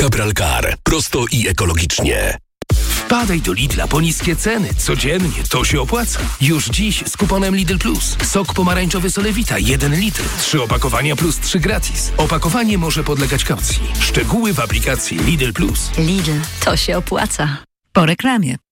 Abralcar. Prosto i ekologicznie. Wpadaj do Lidla po niskie ceny. Codziennie to się opłaca. Już dziś z kuponem Lidl Plus. Sok pomarańczowy Solewita 1 litr. 3 opakowania plus 3 gratis. Opakowanie może podlegać kaucji. Szczegóły w aplikacji Lidl Plus. Lidl, to się opłaca. Po reklamie.